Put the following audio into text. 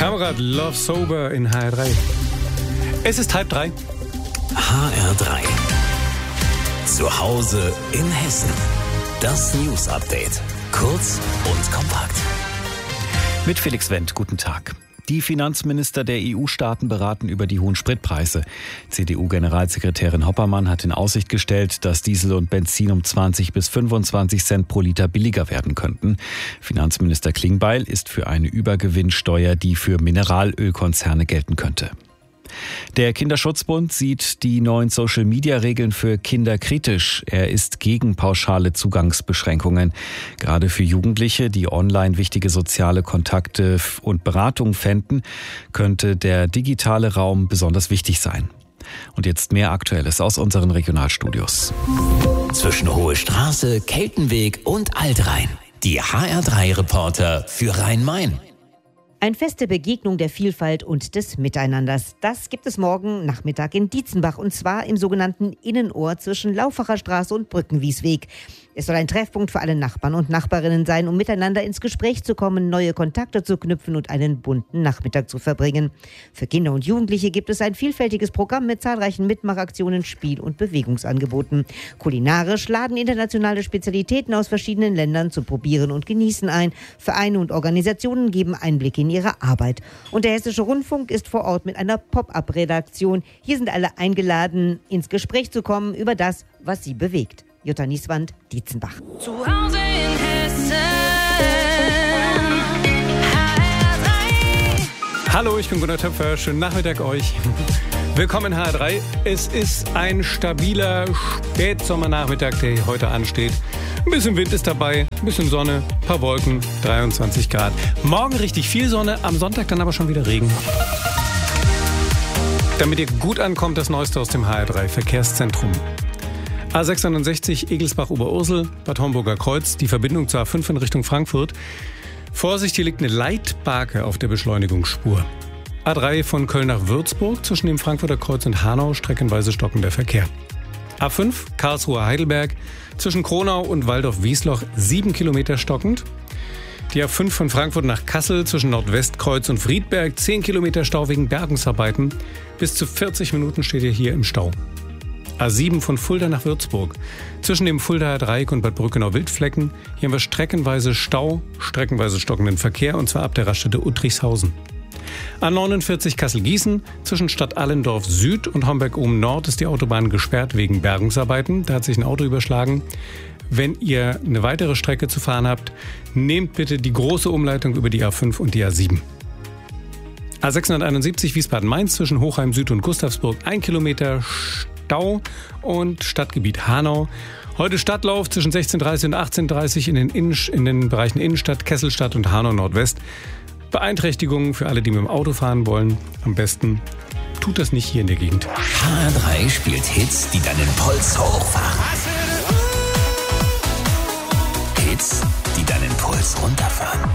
Kamerad Love Sober in HR3. Es ist 2:30. HR3. Zu Hause in Hessen. Das News Update. Kurz und kompakt. Mit Felix Wendt, guten Tag. Die Finanzminister der EU-Staaten beraten über die hohen Spritpreise. CDU-Generalsekretärin Hoppermann hat in Aussicht gestellt, dass Diesel und Benzin um 20 bis 25 Cent pro Liter billiger werden könnten. Finanzminister Klingbeil ist für eine Übergewinnsteuer, die für Mineralölkonzerne gelten könnte. Der Kinderschutzbund sieht die neuen Social-Media-Regeln für Kinder kritisch. Er ist gegen pauschale Zugangsbeschränkungen. Gerade für Jugendliche, die online wichtige soziale Kontakte und Beratung fänden, könnte der digitale Raum besonders wichtig sein. Und jetzt mehr Aktuelles aus unseren Regionalstudios. Zwischen Hohe Straße, Keltenweg und Altrhein. Die HR3-Reporter für Rhein-Main. Eine feste Begegnung der Vielfalt und des Miteinanders. Das gibt es morgen Nachmittag in Dietzenbach und zwar im sogenannten Innenohr zwischen Laufacher Straße und Brückenwiesweg. Es soll ein Treffpunkt für alle Nachbarn und Nachbarinnen sein, um miteinander ins Gespräch zu kommen, neue Kontakte zu knüpfen und einen bunten Nachmittag zu verbringen. Für Kinder und Jugendliche gibt es ein vielfältiges Programm mit zahlreichen Mitmachaktionen, Spiel- und Bewegungsangeboten. Kulinarisch laden internationale Spezialitäten aus verschiedenen Ländern zum Probieren und Genießen ein. Vereine und Organisationen geben Einblick in ihre Arbeit. Und der Hessische Rundfunk ist vor Ort mit einer Pop-up-Redaktion. Hier sind alle eingeladen, ins Gespräch zu kommen über das, was sie bewegt. Jutta Nieswand, Dietzenbach. Zu Hause in Hessen. HR3. Hallo, ich bin Gunnar Töpfer. Schönen Nachmittag euch. Willkommen in HR3. Es ist ein stabiler Spätsommernachmittag, der heute ansteht. Ein bisschen Wind ist dabei, ein bisschen Sonne, ein paar Wolken, 23 Grad. Morgen richtig viel Sonne, am Sonntag dann aber schon wieder Regen. Damit ihr gut ankommt, das Neueste aus dem HR3 Verkehrszentrum. A661 Egelsbach-Oberursel, Bad Homburger Kreuz, die Verbindung zur A5 in Richtung Frankfurt. Vorsicht, hier liegt eine Leitbarke auf der Beschleunigungsspur. A3 von Köln nach Würzburg, zwischen dem Frankfurter Kreuz und Hanau streckenweise stockender Verkehr. A5 Karlsruhe-Heidelberg, zwischen Kronau und Waldorf-Wiesloch 7 Kilometer stockend. Die A5 von Frankfurt nach Kassel zwischen Nordwestkreuz und Friedberg 10 Kilometer Stau wegen Bergungsarbeiten. Bis zu 40 Minuten steht ihr hier im Stau. A7 von Fulda nach Würzburg. Zwischen dem Fuldaer Dreieck und Bad Brückenau-Wildflecken. Hier haben wir streckenweise Stau, streckenweise stockenden Verkehr und zwar ab der Raststätte Uttrichshausen. A49 Kassel-Gießen. Zwischen Stadt Allendorf Süd und Homberg-Ohm-Nord ist die Autobahn gesperrt wegen Bergungsarbeiten. Da hat sich ein Auto überschlagen. Wenn ihr eine weitere Strecke zu fahren habt, nehmt bitte die große Umleitung über die A5 und die A7. A671 Wiesbaden-Mainz zwischen Hochheim Süd und Gustavsburg 1 Kilometer Stau und Stadtgebiet Hanau. Heute Stadtlauf zwischen 16:30 und 18:30 in den Bereichen Innenstadt, Kesselstadt und Hanau Nordwest. Beeinträchtigungen für alle, die mit dem Auto fahren wollen. Am besten tut das nicht hier in der Gegend. HR3 spielt Hits, die deinen Puls hochfahren. Hits, die deinen Puls runterfahren.